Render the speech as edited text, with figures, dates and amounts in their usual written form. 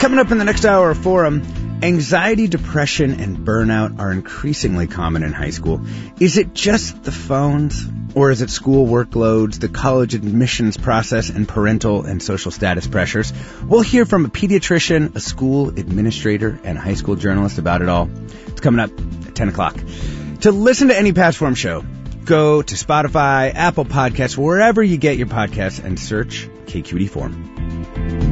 Coming up in the next hour of Forum, anxiety, depression, and burnout are increasingly common in high school. Is it just the phones? Or is it school workloads, the college admissions process, and parental and social status pressures? We'll hear from a pediatrician, a school administrator, and a high school journalist about it all. It's coming up at 10 o'clock. To listen to any past Forum show, go to Spotify, Apple Podcasts, wherever you get your podcasts, and search KQED Forum.